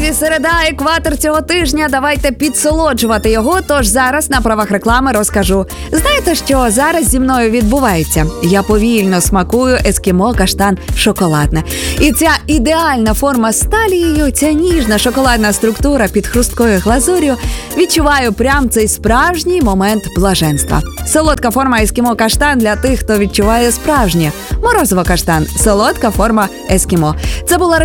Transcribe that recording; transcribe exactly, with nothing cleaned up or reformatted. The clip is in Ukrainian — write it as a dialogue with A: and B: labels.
A: Друзі, середа, екватор цього тижня. Давайте підсолоджувати його, тож зараз на правах реклами розкажу. Знаєте, що зараз зі мною відбувається? Я повільно смакую ескімо каштан шоколадне. І ця ідеальна форма з талією, ця ніжна шоколадна структура під хрусткою глазур'ю, відчуваю прям цей справжній момент блаженства. Солодка форма ескімо каштан для тих, хто відчуває справжнє. Морозиво каштан – солодка форма ескімо. Це була